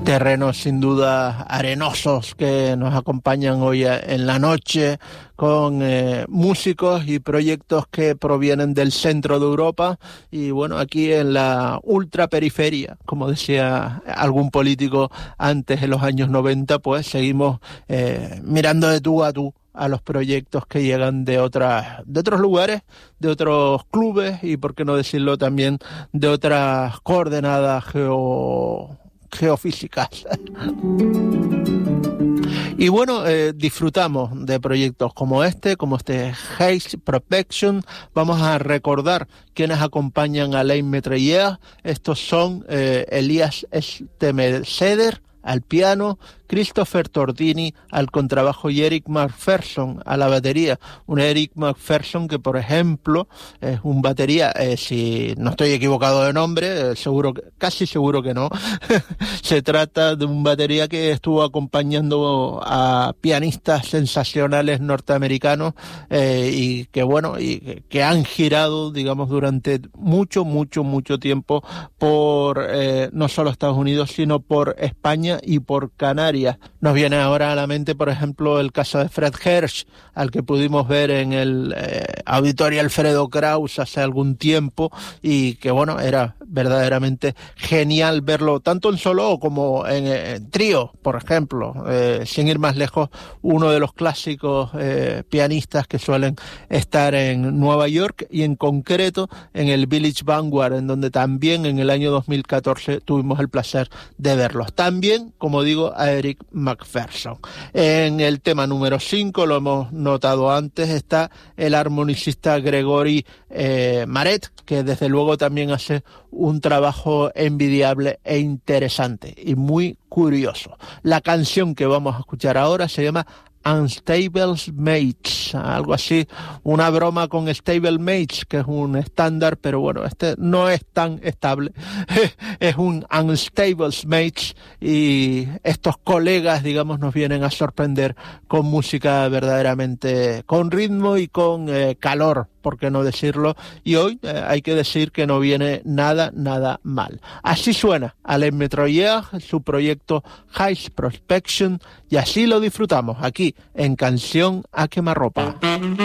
Terrenos sin duda arenosos que nos acompañan hoy en la noche, con músicos y proyectos que provienen del centro de Europa y bueno, aquí en la ultraperiferia, como decía algún político antes en los años 90, pues seguimos mirando de tú a los proyectos que llegan de otros lugares, de otros clubes y, por qué no decirlo, también de otras coordenadas geofísicas. Y bueno, disfrutamos de proyectos como este Haze Protection. Vamos a recordar quienes acompañan a Alain Metrailleur. Estos son Elías Estemeseder al piano, Christopher Tordini al contrabajo y Eric McPherson a la batería. Un Eric McPherson que, por ejemplo, es un batería, si no estoy equivocado de nombre, casi seguro que no, se trata de un batería que estuvo acompañando a pianistas sensacionales norteamericanos y que han girado, digamos, durante mucho tiempo por no solo Estados Unidos, sino por España y por Canarias. Nos viene ahora a la mente, por ejemplo, el caso de Fred Hersch, al que pudimos ver en el Auditorio Alfredo Kraus hace algún tiempo y que, bueno, era verdaderamente genial verlo tanto en solo como en trío, por ejemplo. Sin ir más lejos, uno de los clásicos pianistas que suelen estar en Nueva York y en concreto en el Village Vanguard, en donde también en el año 2014 tuvimos el placer de verlos. También, como digo, a Eric McPherson. En el tema número 5, lo hemos notado antes, está el armonicista Gregory Maret, que desde luego también hace un trabajo envidiable e interesante y muy curioso. La canción que vamos a escuchar ahora se llama Unstable Mates, algo así, una broma con Stable Mates, que es un estándar, pero bueno, este no es tan estable, es un Unstable Mates y estos colegas, digamos, nos vienen a sorprender con música verdaderamente con ritmo y con calor, por qué no decirlo, y hoy hay que decir que no viene nada mal. Así suena Alain Metrailleur, su proyecto Haze Protection, y así lo disfrutamos aquí en Canción a Quemarropa.